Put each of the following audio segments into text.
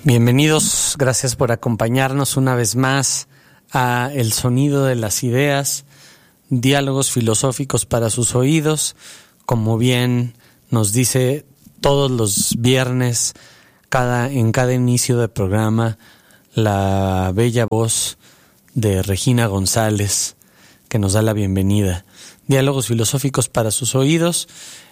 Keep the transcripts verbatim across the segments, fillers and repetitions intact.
Bienvenidos, gracias por acompañarnos una vez más a El Sonido de las Ideas, diálogos filosóficos para sus oídos, como bien nos dice todos los viernes, cada, en cada inicio de programa, la bella voz de Regina González, que nos da la bienvenida. Diálogos filosóficos para sus oídos,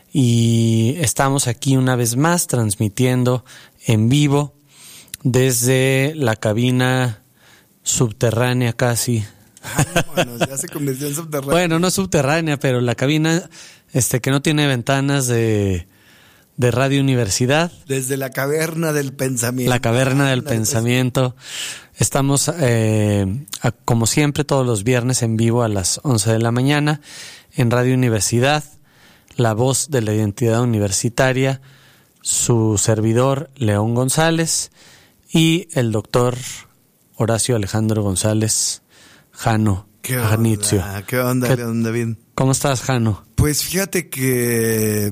y estamos aquí una vez más transmitiendo en vivo desde la cabina subterránea casi. Ah, bueno, ya se convirtió en subterránea. Bueno, no subterránea, pero la cabina este que no tiene ventanas de, de Radio Universidad. Desde la caverna del pensamiento. La caverna del ah, pensamiento. Estamos, eh, a, como siempre, todos los viernes en vivo a las once de la mañana en Radio Universidad, la voz de la identidad universitaria, su servidor León González y el doctor Horacio Alejandro González Jano. ¿Qué Janitzio. onda? ¿Qué onda, ¿Qué, León David? ¿Cómo estás, Jano? Pues fíjate que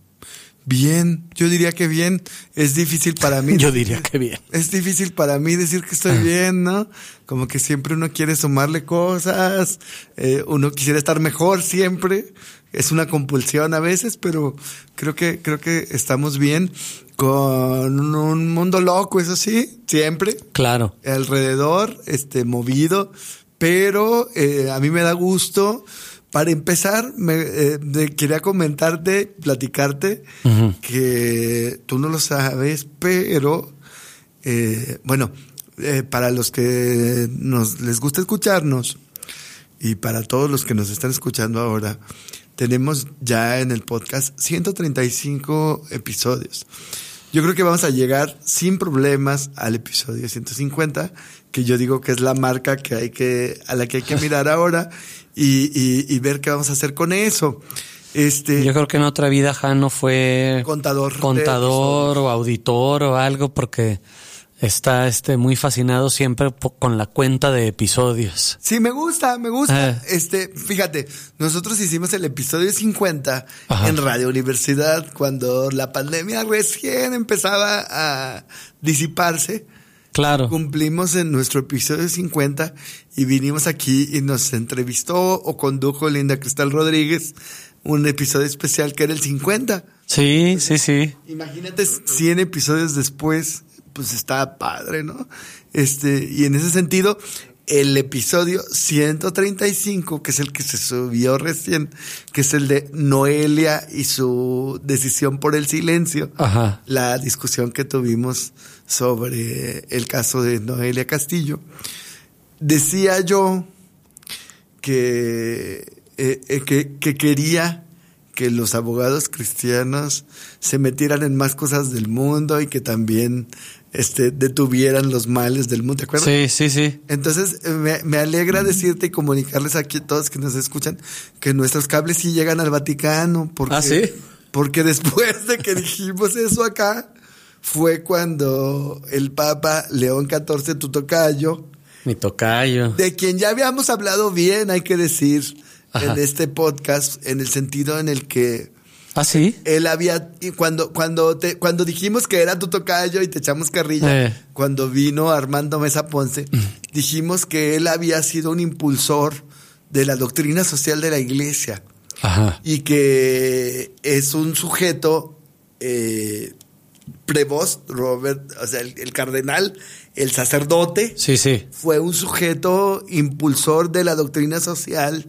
bien, yo diría que bien. Es difícil para mí. Yo diría que bien. Es difícil para mí decir que estoy bien, ¿no? Como que siempre uno quiere sumarle cosas, eh, uno quisiera estar mejor siempre. Es una compulsión a veces, pero creo que creo que estamos bien con un mundo loco, eso sí, siempre. Claro. Alrededor, este, movido, pero eh, a mí me da gusto. Para empezar, me eh, de, quería comentarte, platicarte, uh-huh. que tú no lo sabes, pero eh, bueno, eh, para los que nos les gusta escucharnos y para todos los que nos están escuchando ahora, tenemos ya en el podcast ciento treinta y cinco episodios. Yo creo que vamos a llegar sin problemas al episodio ciento cincuenta, que yo digo que es la marca que hay que a la que hay que mirar ahora y, y, y ver qué vamos a hacer con eso. Este, yo creo que en otra vida Jano fue contador, contador o auditor o algo, porque está este muy fascinado siempre po- con la cuenta de episodios. Sí, me gusta, me gusta. Eh. Este, fíjate, nosotros hicimos el episodio cincuenta Ajá. en Radio Universidad cuando la pandemia recién empezaba a disiparse. Claro. Cumplimos en nuestro episodio cincuenta y vinimos aquí y nos entrevistó o condujo Linda Cristal Rodríguez un episodio especial que era el cincuenta. Sí, sí, sí. Imagínate cien episodios después, pues está padre, ¿no? Este, y en ese sentido, el episodio ciento treinta y cinco, que es el que se subió recién, que es el de Noelia y su decisión por el silencio. Ajá. La discusión que tuvimos sobre el caso de Noelia Castillo. Decía yo que, eh, que, que quería que los abogados cristianos se metieran en más cosas del mundo y que también este, detuvieran los males del mundo, ¿te acuerdas? Sí, sí, sí. Entonces, me, me alegra decirte y comunicarles aquí a todos que nos escuchan que nuestros cables sí llegan al Vaticano. Porque, ¿Ah, sí? Porque después de que dijimos eso acá, fue cuando el Papa León catorce, tu tocayo, mi tocayo, de quien ya habíamos hablado bien, hay que decir, ajá, en este podcast, en el sentido en el que ¿ah, sí? él había, y cuando, cuando te, cuando dijimos que era tu tocayo y te echamos carrilla, eh. cuando vino Armando Mesa Ponce, mm. dijimos que él había sido un impulsor de la doctrina social de la Iglesia. Ajá. Y que es un sujeto eh, prevost, Robert, o sea, el, el cardenal, el sacerdote, sí, sí, fue un sujeto impulsor de la doctrina social.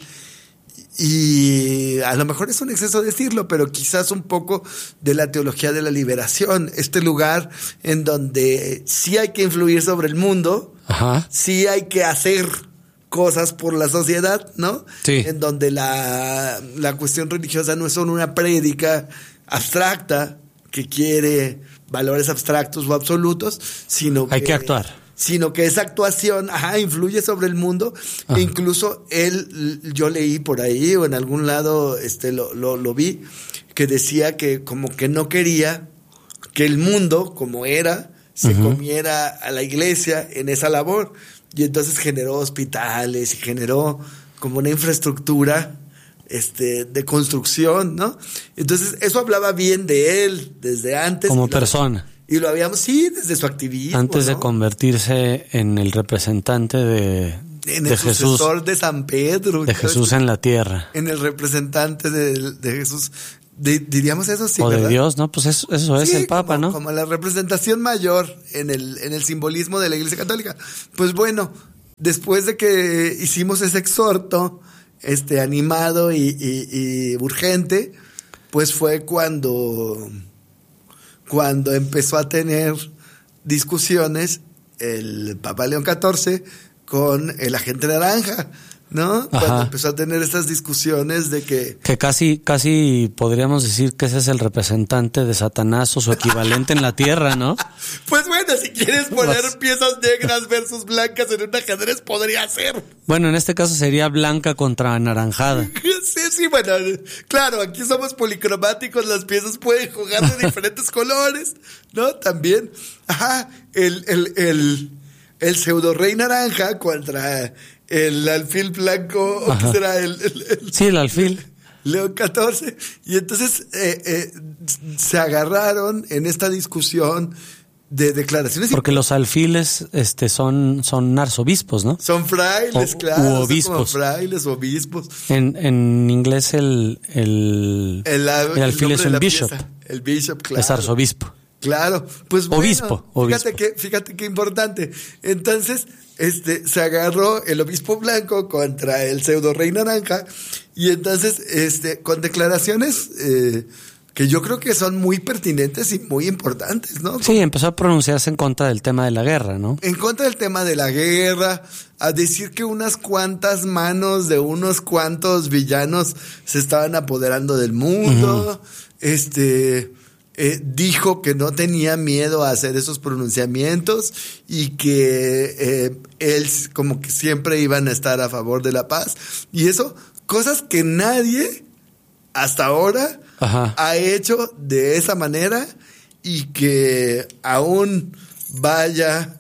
Y a lo mejor es un exceso decirlo, pero quizás un poco de la teología de la liberación, este lugar en donde sí hay que influir sobre el mundo, ajá, sí hay que hacer cosas por la sociedad, ¿no? Sí. En donde la, la cuestión religiosa no es solo una prédica abstracta que quiere valores abstractos o absolutos, sino hay que, que actuar. Sino que esa actuación, ajá, influye sobre el mundo. Ajá. E incluso él, yo leí por ahí o en algún lado este lo, lo, lo vi, que decía que como que no quería que el mundo, como era, se uh-huh. comiera a la iglesia en esa labor. Y entonces generó hospitales y generó como una infraestructura este de construcción, ¿no? Entonces eso hablaba bien de él desde antes. Como y lo, persona. Y lo habíamos, sí, desde su activismo. Antes ¿no? de convertirse en el representante de, en de el Jesús. sucesor de San Pedro. De Jesús en la tierra. En el representante de, de Jesús. De, diríamos eso, sí, o ¿verdad? de Dios, ¿no? Pues eso, eso es sí, el Papa, como, ¿no? Como la representación mayor en el, en el simbolismo de la Iglesia Católica. Pues bueno, después de que hicimos ese exhorto, este, animado y, y, y urgente, pues fue cuando, cuando empezó a tener discusiones el Papa León catorce con el agente naranja, ¿no? Ajá. Cuando empezó a tener esas discusiones de que... Que casi, casi podríamos decir que ese es el representante de Satanás o su equivalente en la tierra, ¿no? Pues bueno, si quieres poner Pues... piezas negras versus blancas en un ajedrez, podría ser. Bueno, en este caso sería blanca contra anaranjada. Sí, sí, bueno, claro, aquí somos policromáticos, las piezas pueden jugar de diferentes colores, ¿no? También, ajá, el, el, el, el pseudo rey naranja contra el alfil blanco, o qué será el, el, el... Sí, el alfil. León catorce. Y entonces eh, eh, se agarraron en esta discusión de declaraciones. Porque los alfiles este, son, son arzobispos, ¿no? Son frailes, o, claro. U obispos. Son como frailes, obispos. En, en inglés el, el, el, el alfil es un bishop. Pieza. El bishop, claro. Es arzobispo. Claro, pues bueno, obispo, obispo. Fíjate que, fíjate qué importante. Entonces, este, se agarró el obispo blanco contra el pseudo rey naranja, y entonces, este, con declaraciones eh, que yo creo que son muy pertinentes y muy importantes, ¿no? Sí, empezó a pronunciarse en contra del tema de la guerra, ¿no? En contra del tema de la guerra, a decir que unas cuantas manos de unos cuantos villanos se estaban apoderando del mundo, uh-huh. este... Eh, dijo que no tenía miedo a hacer esos pronunciamientos y que eh, él como que siempre iban a estar a favor de la paz. Y eso, cosas que nadie hasta ahora Ajá. ha hecho de esa manera, y que aún vaya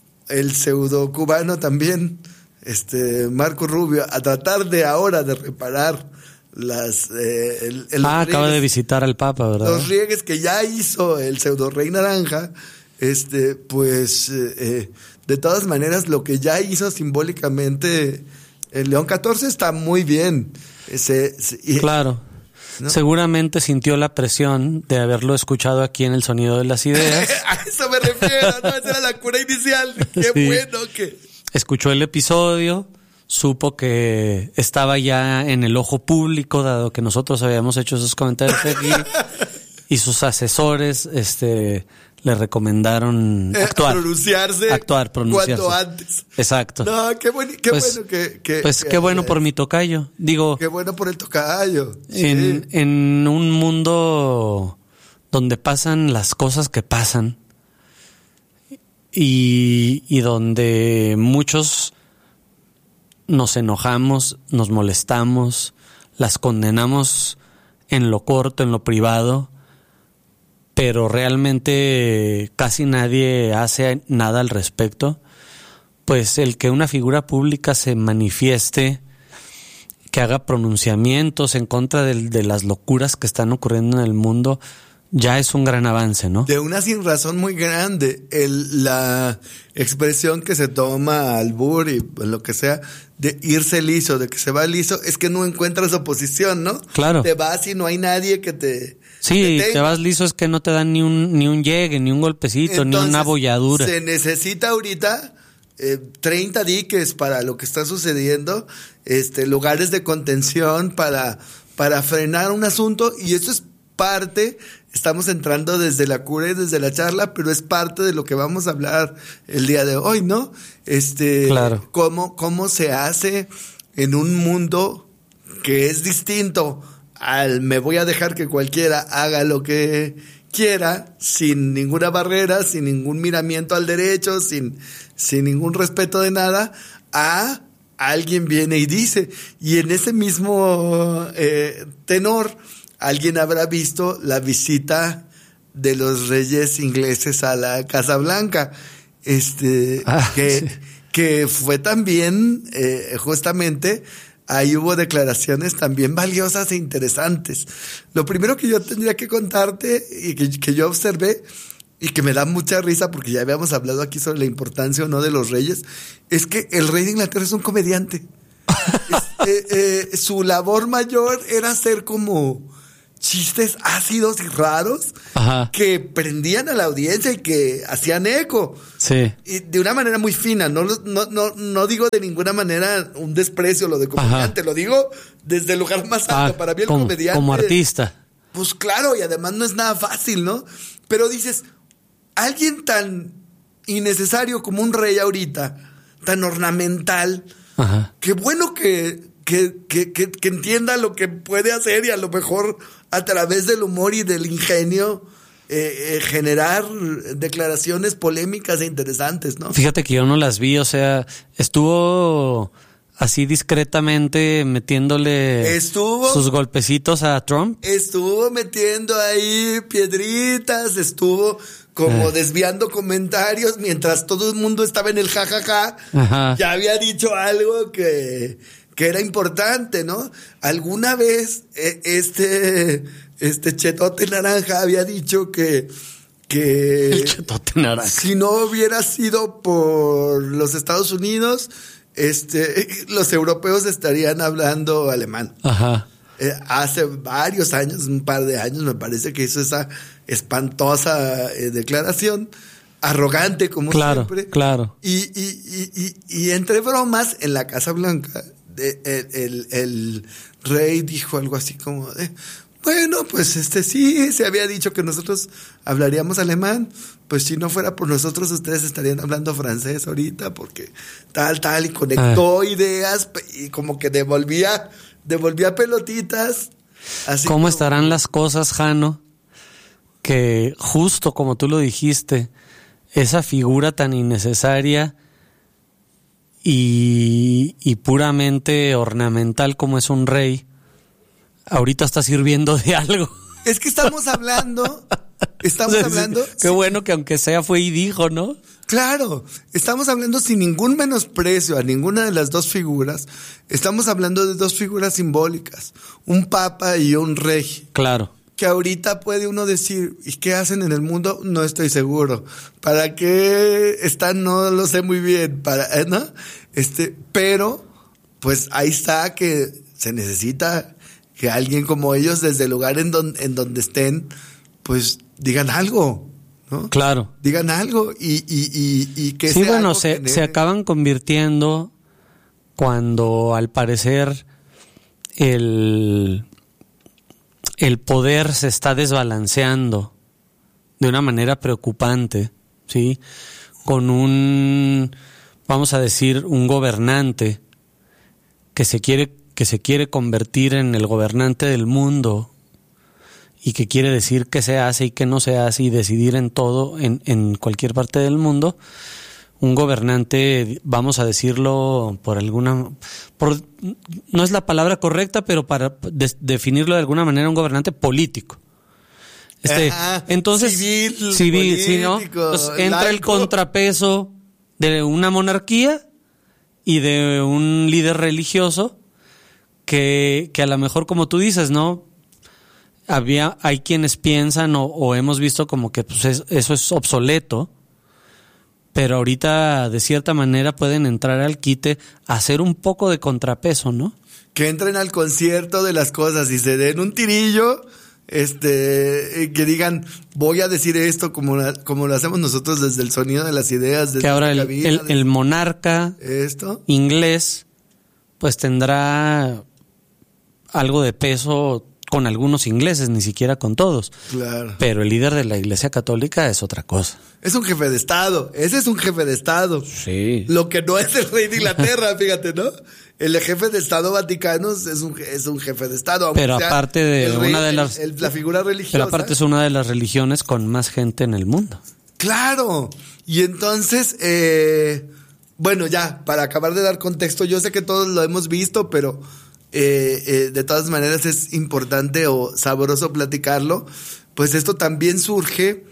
el pseudo cubano también, este Marco Rubio, a tratar de ahora de reparar las eh, el, el ah riegues, acaba de visitar al Papa, ¿verdad? Los riegues que ya hizo el pseudo rey naranja, este pues eh, eh, de todas maneras lo que ya hizo simbólicamente el León catorce está muy bien. Ese, ese, y, claro, ¿no? Seguramente sintió la presión de haberlo escuchado aquí en El Sonido de las Ideas. A eso me refiero, ¿no? Esa era la cura inicial. Qué sí. Bueno que escuchó el episodio, supo que estaba ya en el ojo público, dado que nosotros habíamos hecho esos comentarios aquí, y sus asesores este, le recomendaron eh, actuar. Pronunciarse. Actuar, pronunciarse. Cuanto antes. Exacto. No, qué, buen, qué pues, bueno que... que pues que, qué bueno por mi tocayo. Digo... Qué bueno por el tocayo. En, sí. en un mundo donde pasan las cosas que pasan, y, y donde muchos nos enojamos, nos molestamos, las condenamos en lo corto, en lo privado, pero realmente casi nadie hace nada al respecto, pues el que una figura pública se manifieste, que haga pronunciamientos en contra de, de las locuras que están ocurriendo en el mundo, ya es un gran avance, ¿no? De una sinrazón muy grande. El, la expresión que se toma al albur y lo que sea, de irse liso, de que se va liso, es que no encuentras oposición, ¿no? Claro. Te vas y no hay nadie que te... Sí, te, te vas liso, es que no te dan ni un, ni un llegue, ni un golpecito, entonces, ni una abolladura. Se necesita ahorita eh, treinta diques para lo que está sucediendo, este, lugares de contención para, para frenar un asunto, y eso es parte... Estamos entrando desde la cura y desde la charla, pero es parte de lo que vamos a hablar el día de hoy, ¿no? Este, claro. Cómo, cómo se hace en un mundo que es distinto al me voy a dejar que cualquiera haga lo que quiera, sin ninguna barrera, sin ningún miramiento al derecho, sin, sin ningún respeto de nada, a alguien viene y dice. Y en ese mismo eh, tenor, alguien habrá visto la visita de los reyes ingleses a la Casa Blanca, este, ah, que, sí. que fue también, eh, justamente, ahí hubo declaraciones también valiosas e interesantes. Lo primero que yo tendría que contarte y que, que yo observé y que me da mucha risa porque ya habíamos hablado aquí sobre la importancia o no de los reyes, es que el rey de Inglaterra es un comediante. es, eh, eh, su labor mayor era hacer como chistes ácidos y raros. Ajá. Que prendían a la audiencia y que hacían eco. Sí. Y de una manera muy fina. No, no, no, no digo de ninguna manera un desprecio lo de comediante. Ajá. Lo digo desde el lugar más alto. Ah, para mí el como, comediante... Como artista. Pues claro, y además no es nada fácil, ¿no? Pero dices, alguien tan innecesario como un rey ahorita, tan ornamental, ajá, qué bueno que, que, que, que, que entienda lo que puede hacer y a lo mejor a través del humor y del ingenio eh, eh, generar declaraciones polémicas e interesantes, ¿no? Fíjate que yo no las vi, o sea, estuvo así discretamente metiéndole estuvo, sus golpecitos a Trump. Estuvo metiendo ahí piedritas, estuvo como eh. desviando comentarios mientras todo el mundo estaba en el jajaja. Ajá. Ya había dicho algo que, que era importante, ¿no? Alguna vez eh, este, este chetote naranja había dicho que que el chetote naranja. Si no hubiera sido por los Estados Unidos, Este, los europeos estarían hablando alemán. Ajá. Eh, hace varios años, un par de años, me parece que hizo esa espantosa eh, declaración, arrogante como claro, siempre. Claro. Y, y, y, y, y entre bromas, en la Casa Blanca, de, el, el, el rey dijo algo así como de, bueno, pues este sí, se había dicho que nosotros hablaríamos alemán, pues si no fuera por nosotros ustedes estarían hablando francés ahorita, porque tal, tal, y conectó ah. ideas y como que devolvía, devolvía pelotitas. Así ¿Cómo como... estarán las cosas, Jano? Que justo como tú lo dijiste, esa figura tan innecesaria y, y puramente ornamental como es un rey, ahorita está sirviendo de algo. Es que estamos hablando, estamos o sea, hablando... Qué sí. Bueno que aunque sea fue y dijo, ¿no? Claro, estamos hablando sin ningún menosprecio a ninguna de las dos figuras. Estamos hablando de dos figuras simbólicas, un papa y un rey. Claro. Que ahorita puede uno decir, ¿y qué hacen en el mundo? No estoy seguro. ¿Para qué están? No lo sé muy bien. Para, ¿no? Este, pero, pues ahí está que se necesita que alguien como ellos, desde el lugar en donde, en donde estén, pues digan algo, ¿no? Claro. Digan algo y, y, y, y que sí, sea bueno, algo se, genere... se acaban convirtiendo cuando al parecer el, el poder se está desbalanceando de una manera preocupante, ¿sí? Con un, vamos a decir, un gobernante que se quiere que se quiere convertir en el gobernante del mundo y que quiere decir qué se hace y qué no se hace y decidir en todo, en, en cualquier parte del mundo, un gobernante, vamos a decirlo por alguna, por, no es la palabra correcta, pero para de, definirlo de alguna manera, un gobernante político. Este, Ajá, entonces, civil, civil, político, ¿sí, no? Entonces, entra laico. El contrapeso de una monarquía y de un líder religioso que, que a lo mejor, como tú dices, ¿no? Había, hay quienes piensan o, o hemos visto como que pues es, eso es obsoleto, pero ahorita de cierta manera pueden entrar al quite a hacer un poco de contrapeso, ¿no? Que entren al concierto de las cosas y se den un tirillo, este, que digan, voy a decir esto como, la, como lo hacemos nosotros desde el sonido de las ideas. Desde que ahora el, cabina, el, el monarca esto. inglés pues tendrá algo de peso con algunos ingleses, ni siquiera con todos. Claro. Pero el líder de la Iglesia Católica es otra cosa. Es un jefe de Estado. Ese es un jefe de Estado. Sí. Lo que no es el rey de Inglaterra, fíjate, ¿no? El jefe de Estado Vaticano es un, es un jefe de Estado. Pero aparte de rey, una de las... El, el, la figura religiosa. Pero aparte es una de las religiones con más gente en el mundo. Claro. Y entonces, eh, bueno, ya, para acabar de dar contexto, yo sé que todos lo hemos visto, pero... Eh, eh, de todas maneras es importante o sabroso platicarlo, pues esto también surge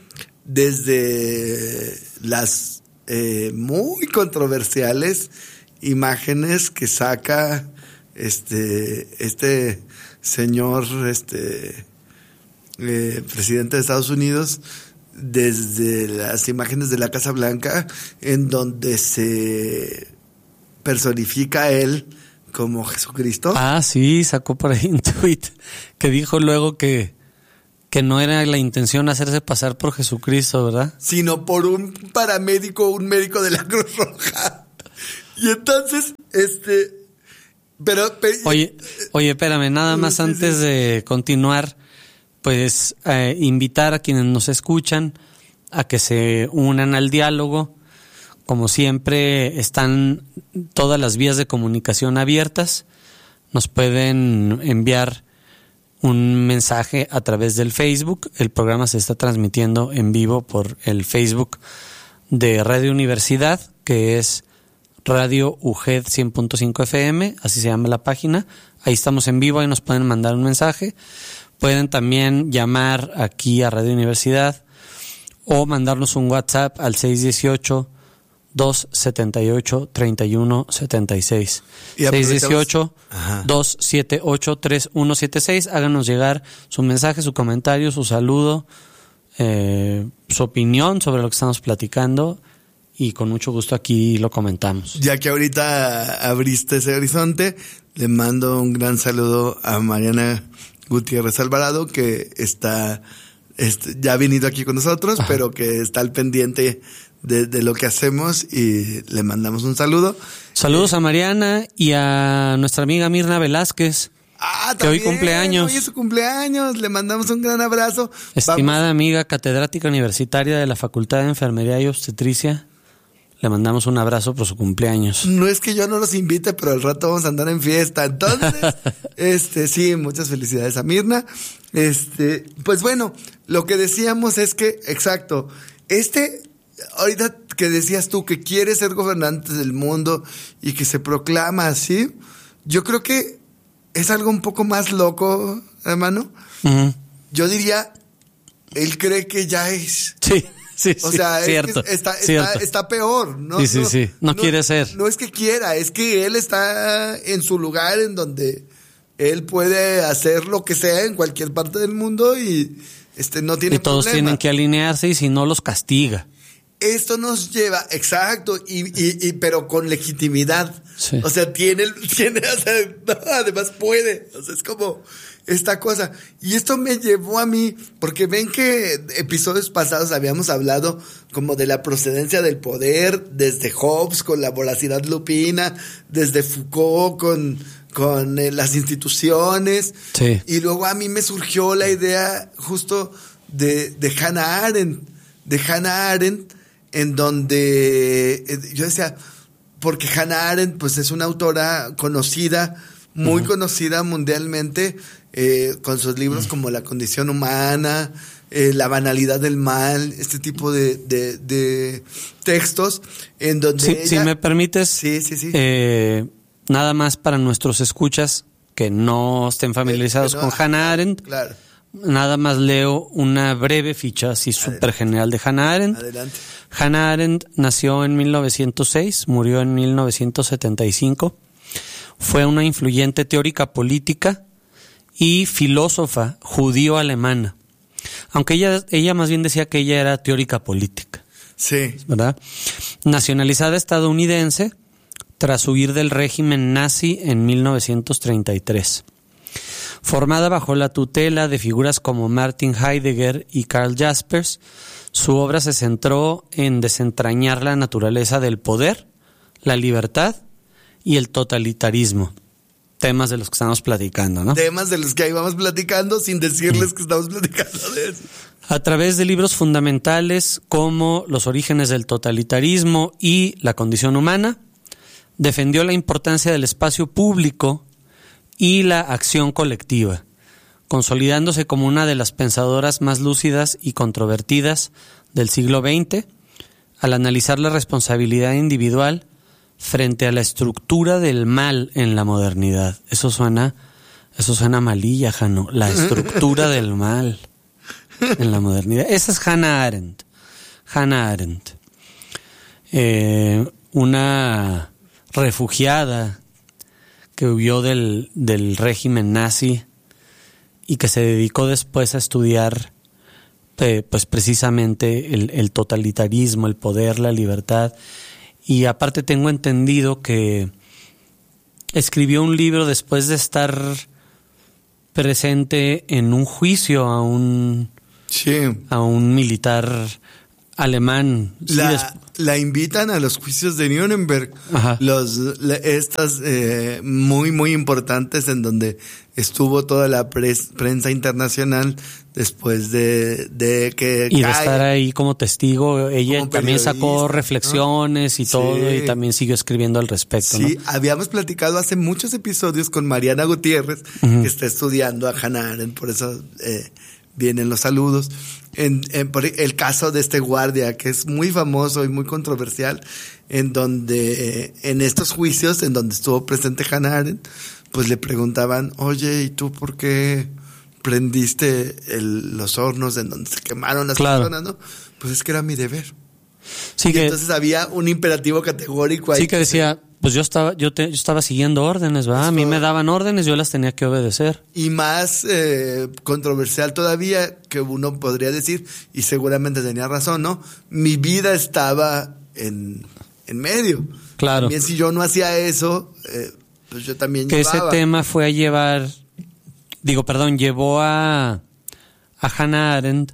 desde las eh, muy controversiales imágenes que saca este este señor este eh, presidente de Estados Unidos desde las imágenes de la Casa Blanca, en donde se personifica a él como Jesucristo. Ah, sí, sacó por ahí un tweet que dijo luego que, que no era la intención hacerse pasar por Jesucristo, ¿verdad? Sino por un paramédico, un médico de la Cruz Roja. Y entonces, este... pero, pero Oye, oye, espérame, nada más sí, antes sí. de continuar, pues eh, invitar a quienes nos escuchan a que se unan al diálogo. Como siempre, están todas las vías de comunicación abiertas. Nos pueden enviar un mensaje a través del Facebook. El programa se está transmitiendo en vivo por el Facebook de Radio Universidad, que es Radio U G E D cien punto cinco F M, así se llama la página. Ahí estamos en vivo, ahí nos pueden mandar un mensaje. Pueden también llamar aquí a Radio Universidad o mandarnos un WhatsApp al seis uno ocho, dos siete ocho, tres uno siete seis. seis uno ocho, dos siete ocho, tres uno siete seis. Háganos llegar su mensaje, su comentario, su saludo, eh, su opinión sobre lo que estamos platicando. Y con mucho gusto aquí lo comentamos. Ya que ahorita abriste ese horizonte, le mando un gran saludo a Mariana Gutiérrez Alvarado, que está, este, ya ha venido aquí con nosotros, Ajá. pero que está al pendiente de, de lo que hacemos, y le mandamos un saludo. Saludos eh, a Mariana y a nuestra amiga Mirna Velázquez. Ah, que hoy cumpleaños. Hoy es su cumpleaños, le mandamos un gran abrazo. Estimada Vamos. amiga catedrática universitaria de la Facultad de Enfermería y Obstetricia, le mandamos un abrazo por su cumpleaños. No es que yo no los invite, pero al rato vamos a andar en fiesta. Entonces, este, sí, muchas felicidades a Mirna. Este, pues bueno, lo que decíamos es que, exacto, este, ahorita que decías tú que quiere ser gobernante del mundo y que se proclama así, yo creo que es algo un poco más loco, hermano. Uh-huh. Yo diría, él cree que ya es. Sí. Sí, o sea, sí, cierto, es que está, cierto. está, está peor, ¿no? Sí, sí, no, sí. No, no quiere ser. No es que quiera, es que él está en su lugar en donde él puede hacer lo que sea en cualquier parte del mundo y este no tiene Y todos problema. tienen que alinearse y si no los castiga. Esto nos lleva, exacto, y, y, y pero con legitimidad. Sí. O sea, tiene, tiene, o sea, no, además puede. O sea, es como esta cosa. Y esto me llevó a mí, porque ven que episodios pasados habíamos hablado como de la procedencia del poder, desde Hobbes con la voracidad lupina, desde Foucault con, con eh, las instituciones. Sí. Y luego a mí me surgió la idea justo de, de Hannah Arendt, de Hannah Arendt, en donde eh, yo decía, porque Hannah Arendt pues es una autora conocida, muy uh-huh. conocida mundialmente, eh, con sus libros uh-huh. como La condición humana, eh, La banalidad del mal, este tipo de, de, de textos, en donde sí, ella... Si me permites, sí, sí, sí. Eh, nada más para nuestros escuchas que no estén familiarizados eh, no, con Hannah Arendt, claro. Nada más leo una breve ficha así súper general de Hannah Arendt. Adelante. Hannah Arendt nació en mil novecientos seis, murió en mil novecientos setenta y cinco. Fue una influyente teórica política y filósofa judío-alemana. Aunque ella, ella más bien decía que ella era teórica política. Sí. ¿Verdad? Nacionalizada estadounidense tras huir del régimen nazi en mil novecientos treinta y tres. Formada bajo la tutela de figuras como Martin Heidegger y Karl Jaspers, su obra se centró en desentrañar la naturaleza del poder, la libertad y el totalitarismo. Temas de los que estamos platicando, ¿no? Temas de los que íbamos platicando sin decirles sí. que estamos platicando de eso. A través de libros fundamentales como Los orígenes del totalitarismo y La condición humana, defendió la importancia del espacio público y la acción colectiva, consolidándose como una de las pensadoras más lúcidas y controvertidas del siglo veinte, al analizar la responsabilidad individual frente a la estructura del mal en la modernidad. Eso suena, eso suena malilla, Jano, la estructura del mal en la modernidad. Esa es Hannah Arendt. Hannah Arendt, eh, una refugiada que huyó del, del régimen nazi y que se dedicó después a estudiar eh, pues precisamente el, el totalitarismo, el poder, la libertad. Y aparte tengo entendido que escribió un libro después de estar presente en un juicio a un, sí. a un militar alemán. La, sí, des... la invitan a los juicios de Nuremberg, los, la, estas eh, muy, muy importantes en donde estuvo toda la pres, prensa internacional después de, de que... Y de estar ahí como testigo, ella como también sacó reflexiones, ¿no? Y todo, sí. Y también siguió escribiendo al respecto. Sí, ¿no? Habíamos platicado hace muchos episodios con Mariana Gutiérrez, uh-huh. que está estudiando a Hannah Arendt, por eso eh, vienen los saludos. En, en por el caso de este guardia, que es muy famoso y muy controversial, en donde, eh, en estos juicios, en donde estuvo presente Hannah Arendt, pues le preguntaban, oye, ¿y tú por qué prendiste el, los hornos en donde se quemaron las claro. personas, no? Pues es que era mi deber. Sí, y que, entonces había un imperativo categórico ahí. Sí, que decía, pues yo estaba, yo, te, yo estaba siguiendo órdenes, ¿verdad? A mí me daban órdenes, yo las tenía que obedecer. Y más eh, controversial todavía, que uno podría decir, y seguramente tenía razón, ¿no? Mi vida estaba en, en medio. Claro. También si yo no hacía eso, eh, pues yo también que llevaba. Ese tema fue a llevar, digo, perdón, llevó a, a Hannah Arendt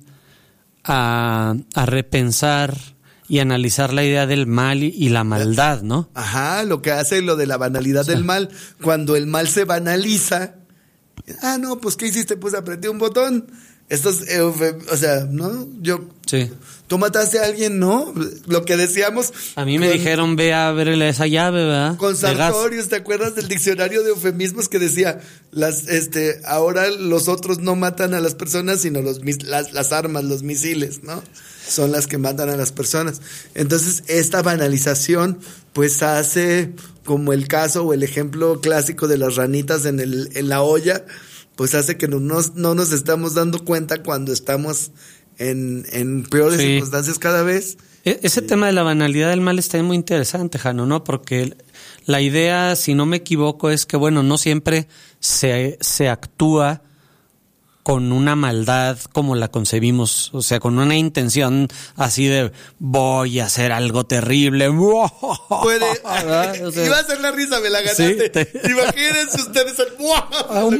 a, a repensar y analizar la idea del mal y la maldad, ¿no? Ajá, lo que hace lo de la banalidad o sea, del mal. Cuando el mal se banaliza, ah, no, pues ¿qué hiciste? Pues apreté un botón. Esto es, eh, o sea, ¿no? Yo, sí. ¿Tú mataste a alguien? No, lo que decíamos. A mí me con, dijeron, ve a verle esa llave, ¿verdad? Con Sartorius, ¿te acuerdas del diccionario de eufemismos que decía, las, este, ahora los otros no matan a las personas, sino los, las, las armas, los misiles, ¿no? Son las que matan a las personas. Entonces, esta banalización, pues hace como el caso o el ejemplo clásico de las ranitas en el, en la olla, pues hace que no nos, no nos estamos dando cuenta cuando estamos en, en peores sí. circunstancias cada vez. E- ese sí. tema de la banalidad del mal está muy interesante, Jano, ¿no? Porque la idea, si no me equivoco, es que, bueno, no siempre se, se actúa con una maldad como la concebimos, o sea, con una intención así de voy a hacer algo terrible. Puede, o sea, iba a hacer la risa, me la ganaste. Sí, te... Imagínense ustedes el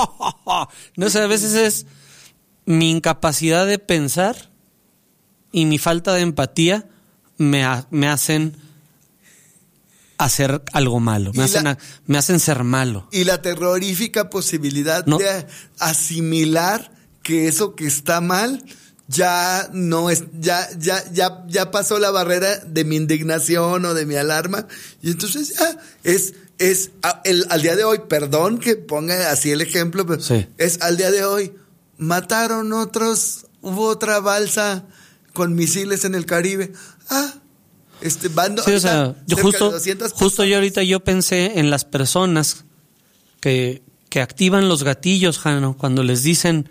no sé, a veces es mi incapacidad de pensar y mi falta de empatía me, ha, me hacen hacer algo malo, me hacen, la, me hacen ser malo. Y la terrorífica posibilidad ¿no? de asimilar que eso que está mal ya no es, ya, ya, ya, ya pasó la barrera de mi indignación o de mi alarma, y entonces ya es, es el, al día de hoy, perdón que ponga así el ejemplo, pero sí. es al día de hoy, mataron otros, hubo otra balsa con misiles en el Caribe, ah, Este, bando, sí, o sea, yo justo, justo yo ahorita yo pensé en las personas que, que activan los gatillos, Jano, cuando les dicen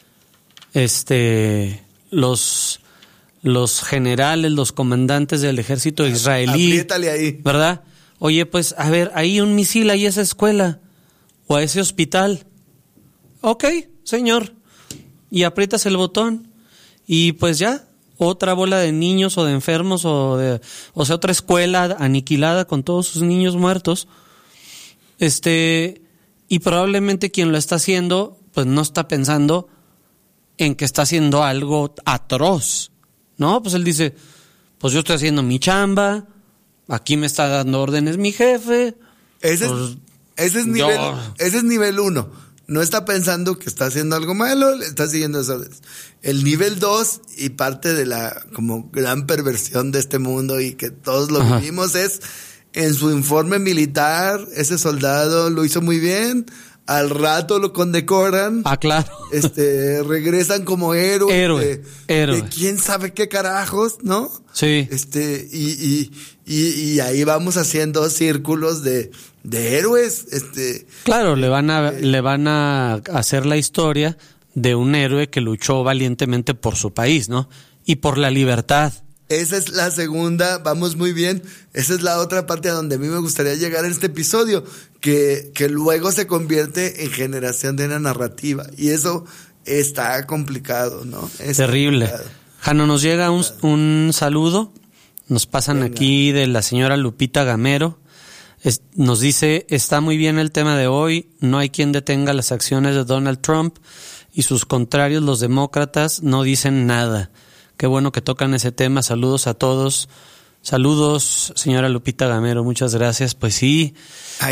este los, los generales, los comandantes del ejército israelí, apriétale ahí, ¿verdad? Oye, pues, a ver, hay un misil ahí a esa escuela o a ese hospital. Ok, señor. Y aprietas el botón y pues ya, otra bola de niños o de enfermos o de, o sea, otra escuela aniquilada con todos sus niños muertos. Este, y probablemente quien lo está haciendo, pues no está pensando en que está haciendo algo atroz, ¿no? Pues él dice, pues yo estoy haciendo mi chamba, aquí me está dando órdenes mi jefe. Ese, pues, es, ese es nivel, yo... ese es nivel uno. No está pensando que está haciendo algo malo, le está siguiendo eso. El nivel dos, y parte de la como gran perversión de este mundo y que todos lo Ajá. vivimos, es en su informe militar, ese soldado lo hizo muy bien, al rato lo condecoran. Ah, claro. Este, regresan como héroe. Héroe, de, héroe. De quién sabe qué carajos, ¿no? Sí. Este, y, y, y, y ahí vamos haciendo círculos de, de héroes, este. Claro, le van a, eh, le van a hacer la historia de un héroe que luchó valientemente por su país, ¿no? Y por la libertad. Esa es la segunda, vamos muy bien. Esa es la otra parte a donde a mí me gustaría llegar en este episodio, que, que luego se convierte en generación de una narrativa. Y eso está complicado, ¿no? Es terrible. complicado. Jano, nos llega un, un saludo, nos pasan Venga. aquí de la señora Lupita Gamero. Es, nos dice, está muy bien el tema de hoy, no hay quien detenga las acciones de Donald Trump y sus contrarios, los demócratas, no dicen nada. Qué bueno que tocan ese tema, saludos a todos. Saludos, señora Lupita Gamero, muchas gracias. Pues sí,